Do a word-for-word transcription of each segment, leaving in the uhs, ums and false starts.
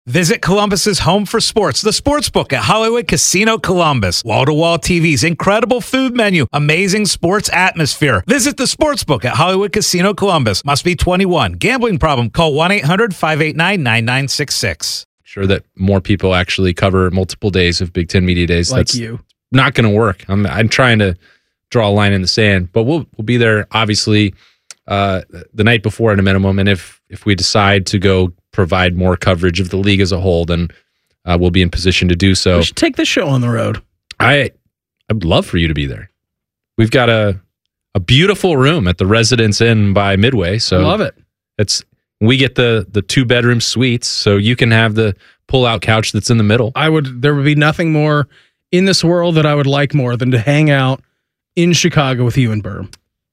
Visit Columbus's home for sports, the Sportsbook at Hollywood Casino Columbus. Wall-to-wall T Vs, incredible food menu, amazing sports atmosphere. Visit the Sportsbook at Hollywood Casino Columbus. Must be twenty-one. Gambling problem? Call one eight hundred five eight nine nine nine six six. Sure that more people actually cover multiple days of Big Ten Media Days. Like That's you. not going to work. I'm I'm trying to draw a line in the sand, but we'll we'll be there obviously uh, the night before at a minimum, and if if we decide to go provide more coverage of the league as a whole, then uh, we'll be in position to do so. We should take the show on the road. I I'd love for you to be there. We've got a a beautiful room at the Residence Inn by Midway, so I love it. It's we get the the two bedroom suites, so you can have the pull out couch that's in the middle. I would. There would be nothing more in this world that I would like more than to hang out in Chicago with you and Berm.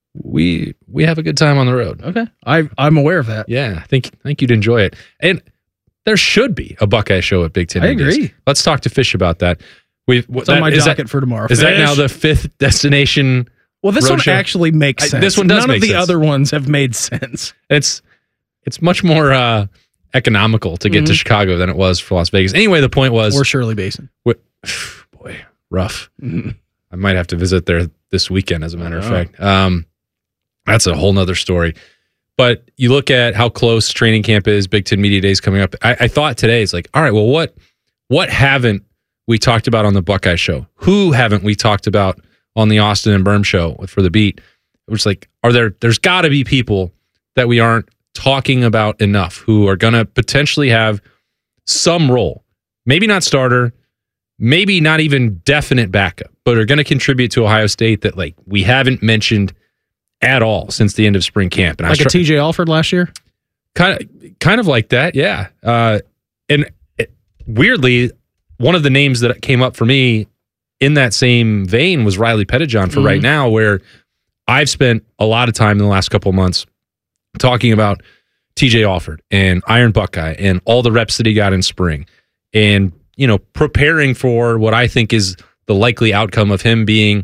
We we have a good time on the road. Okay, I I'm aware of that. Yeah, I think I think you'd enjoy it, and there should be a Buckeye show at Big Ten. I agree. Days. Let's talk to Fish about that. We've It's that, on my is docket that, for tomorrow. Is that Fish. now the fifth destination? Well, this road one show? actually makes I- sense. this one does None make of the sense. other ones have made sense. It's it's much more uh, economical to get Mhm. to Chicago than it was for Las Vegas. Anyway, the point was, Or Shirley Basin. Wh- boy, rough. Mhm. I might have to visit there this weekend, as a matter of Oh. fact. Um, that's a whole nother story. But you look at how close training camp is, Big Ten Media Days coming up. I, I thought today, it's like, all right, well, what what haven't we talked about on the Buckeye Show? Who haven't we talked about on the Austin and Berm Show for the beat? It was like, are there, there's got to be people that we aren't talking about enough who are going to potentially have some role. Maybe not starter, maybe not even definite backup, but are going to contribute to Ohio State that like we haven't mentioned at all since the end of spring camp. And I Like was a T J Alford last year? kind of, kind of like that, yeah. Uh, and it, weirdly, one of the names that came up for me in that same vein was Riley Pettijohn for Mhm. right now, where I've spent a lot of time in the last couple of months talking about T J Alford and Iron Buckeye and all the reps that he got in spring, and you know, preparing for what I think is the likely outcome of him being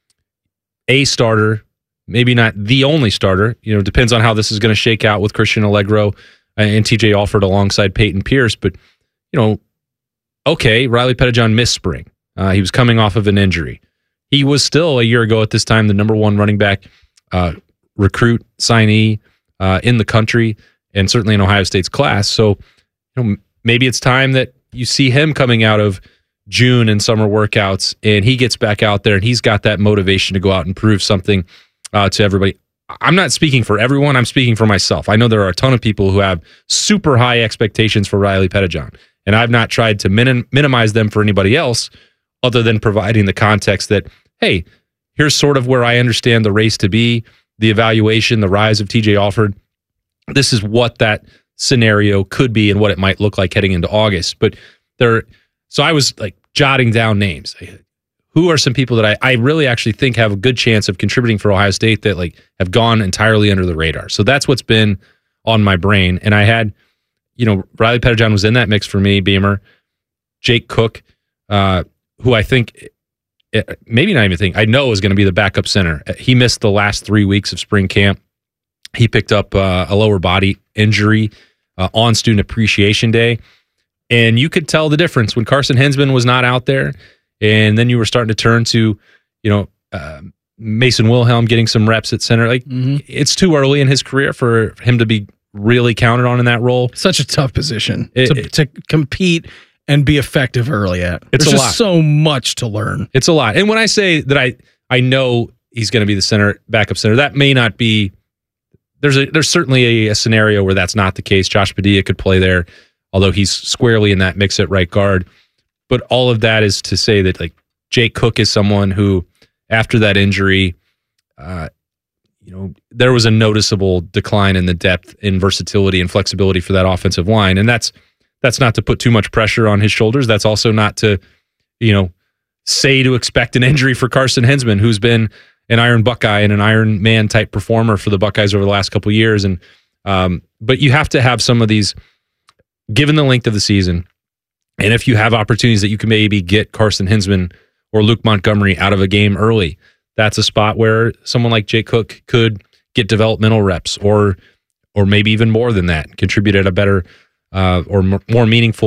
a starter, maybe not the only starter. You know, depends on how this is going to shake out with Christian Allegro and T J Alford alongside Peyton Pierce. But you know, okay, Riley Pettijohn missed spring. Uh, he was coming off of an injury. He was still a year ago at this time the number one running back uh, recruit signee uh, in the country, and certainly in Ohio State's class. So, you know, maybe it's time that you see him coming out of June and summer workouts, and he gets back out there, and he's got that motivation to go out and prove something uh, to everybody. I'm not speaking for everyone. I'm speaking for myself. I know there are a ton of people who have super high expectations for Riley Pettijohn, and I've not tried to minim- minimize them for anybody else other than providing the context that, hey, here's sort of where I understand the race to be, the evaluation, the rise of T J Alford. This is what that scenario could be and what it might look like heading into August. But there, so I was like jotting down names. Who are some people that I, I really actually think have a good chance of contributing for Ohio State that like have gone entirely under the radar? So that's what's been on my brain. And I had, you know, Riley Pettijohn was in that mix for me, Beamer, Jake Cook, uh, who I think, maybe not even think, I know is going to be the backup center. He missed the last three weeks of spring camp. He picked up uh, a lower body injury uh, on Student Appreciation Day. And you could tell the difference when Carson Hensman was not out there. And then you were starting to turn to, you know, uh, Mason Wilhelm getting some reps at center. Like, Mm-hmm. it's too early in his career for him to be really counted on in that role. Such a tough position It- to, it- to compete and be effective early at. It's There's a just lot. so much to learn. It's a lot. And when I say that I I know he's going to be the center, backup center, that may not be, there's a there's certainly a, a scenario where that's not the case. Josh Padilla could play there, although he's squarely in that mix at right guard. But all of that is to say that like Jake Cook is someone who, after that injury, uh, you know, there was a noticeable decline in the depth, in versatility, and flexibility for that offensive line, and that's that's not to put too much pressure on his shoulders. That's also not to, you know, say to expect an injury for Carson Hensman, who's been an Iron Buckeye and an Iron Man type performer for the Buckeyes over the last couple of years. And um, but you have to have some of these, given the length of the season, and if you have opportunities that you can maybe get Carson Hensman or Luke Montgomery out of a game early, that's a spot where someone like Jake Cook could get developmental reps, or or maybe even more than that, contribute at a better uh, or more meaningful